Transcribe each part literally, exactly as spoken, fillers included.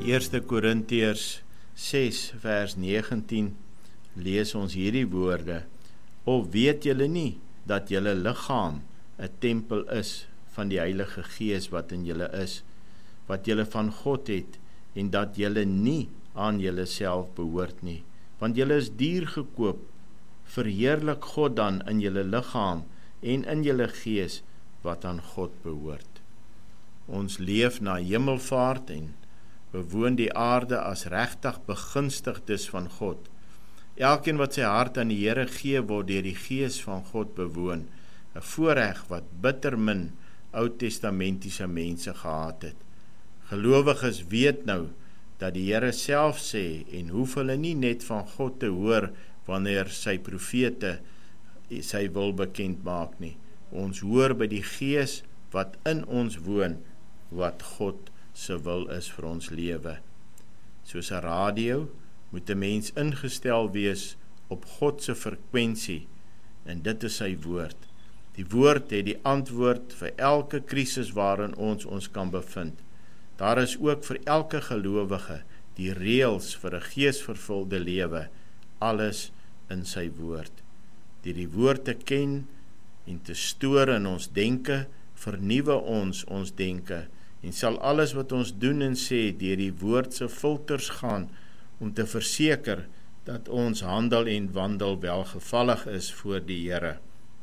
eerste Korintiërs ses vers negentien lees ons hierdie woorde: Of weet julle nie dat julle liggaam 'n tempel is van die Heilige Gees wat in julle is, wat julle van God het, en dat julle nie aan julle self behoort nie, want julle is duur gekoop. Verheerlik God dan in julle liggaam en in julle gees wat aan God behoort. Ons leef na hemelvaart en bewoon die aarde as regtig begunstigdes van God. Elkeen wat sy hart aan die Here gee, word deur die Gees van God bewoon, 'n voorreg wat bitter min Oud-testamentiese mense gehad het. Gelowiges weet nou dat die Here self sê en hoef hulle nie net van God te hoor wanneer sy profete sy wil bekend maak nie. Ons hoor by die Gees wat in ons woon, wat God se wil is vir ons lewe. Soos 'n radio moet 'n mens ingestel wees op God se frekwensie, en dit is sy woord. Die woord het die antwoord vir elke krisis waarin ons ons kan bevind. Daar is ook vir elke gelowige die reëls vir 'n geesvervulde lewe, alles in sy woord. Deur die woord te ken en te stoor in ons denke, vernuwe ons ons denke, en sal alles wat ons doen en sê deur die woord se filters gaan, om te verseker dat ons handel en wandel welgevallig is voor die Here.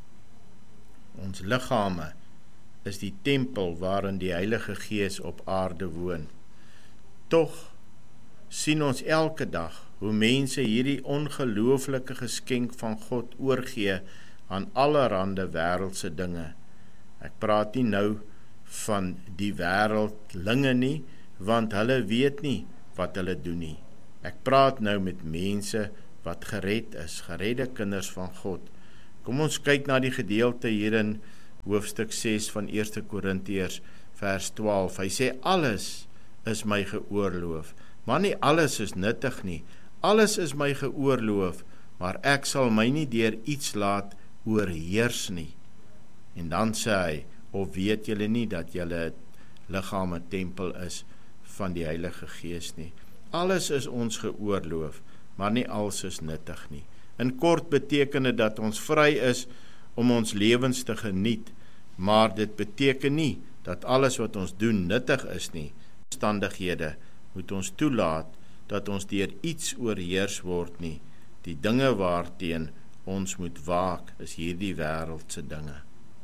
Ons liggame is die tempel waarin die Heilige Gees op aarde woon. Tog sien ons elke dag hoe mense hierdie ongelooflike geskenk van God oorgee aan allerhande wêreldse dinge. Ek praat nie nou van die wêreldlinge nie, want hulle weet nie wat hulle doen nie. Ek praat nou met mense wat gered is, geredde kinders van God. Kom ons kyk na die gedeelte hier in hoofstuk ses van eerste Korintiërs vers twaalf. Hy sê, alles is my geoorloof, maar nie alles is nuttig nie. Alles is my geoorloof, maar ek sal my nie deur iets laat oorheers nie. En dan sê hy, of weet julle nie dat julle liggaam 'n tempel is van die Heilige Gees nie. Alles is ons geoorloof, maar nie alles is nuttig nie. In kort beteken dit dat ons vry is om ons lewens te geniet, maar dit beteken nie dat alles wat ons doen nuttig is nie. Omstandighede moet ons toelaat dat ons deur iets oorheers word nie. Die dinge waarteen ons moet waak is hierdie wêreldse dinge.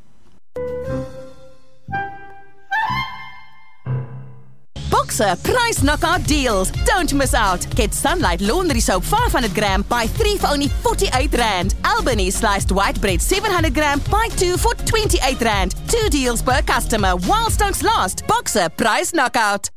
Boxer price knockout deals. Don't miss out. Get Sunlight Laundry Soap five hundred gram, buy three for only forty-eight rand. Albany sliced white bread seven hundred gram, buy two for twenty-eight rand. Two deals per customer while stocks last. Boxer price knockout.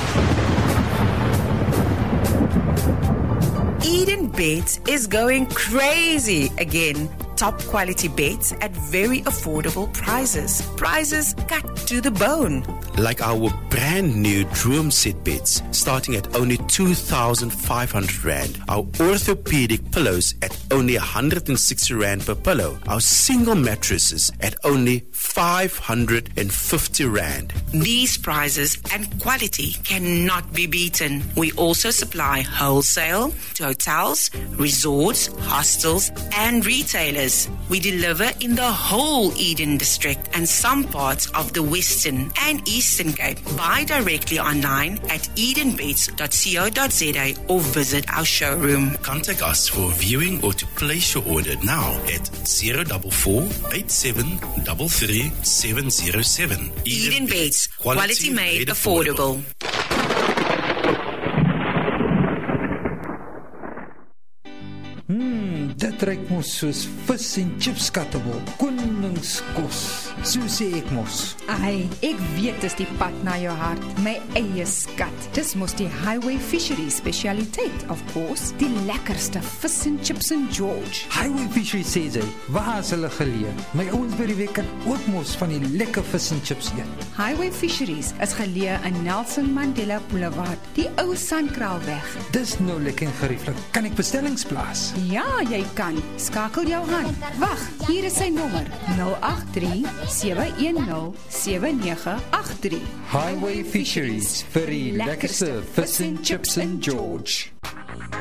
Eden Beds is going crazy again. Top quality beds at very affordable prices. Prices cut to the bone. Like our brand new Droom Set beds, starting at only two thousand five hundred rand. Our orthopedic pillows at only one hundred sixty rand per pillow. Our single mattresses at only five hundred fifty rand. These prices and quality cannot be beaten. We also supply wholesale to hotels, resorts, hostels, and retailers. We deliver in the whole Eden district and some parts of the Western and Eastern Cape. Buy directly online at edenbeds dot co dot za or visit our showroom. Contact us for viewing or to place your order now at zero four four, eight seven three three, seven zero seven. Eden Beds, quality, quality made, made affordable. affordable. Dit ruik mos soos vis en chips skattebol, koningskos, so sê ek mos. Ai, ek weet dis die pad na jou hart, my eie skat. Dis mos die Highway Fisheries specialiteit, of course, die lekkerste vis en chips in George. Highway Fisheries sê sy, waar is hulle geleë? My ouens by die week kan ook mos van die lekker vis en chips eet. Highway Fisheries is geleë in Nelson Mandela Boulevard, die ou Sandkraalweg. Dis nou lekker en gerieflik. Kan ek bestellings plaas? Ja, jy kan. Johan. Skakel Johan. Wag, hier is sy nommer: nul agt drie sewe een nul sewe nege agt drie. Highway Fisheries vir die lekkerste vis en chips in George.